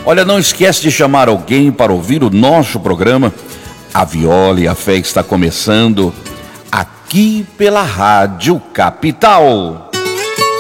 Olha, não esquece de chamar alguém para ouvir o nosso programa. A Viola e a Fé está começando aqui pela Rádio Capital.